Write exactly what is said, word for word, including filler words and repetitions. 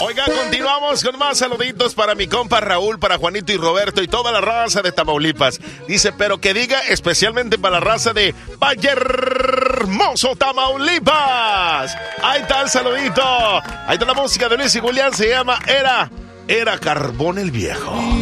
Oiga, continuamos con más saluditos para mi compa Raúl, para Juanito y Roberto y toda la raza de Tamaulipas. Dice, pero que diga especialmente para la raza de Valle Hermoso, Tamaulipas. Ahí está el saludito. Ahí está la música de Luis y Julián, se llama Era, Era Carbón el Viejo.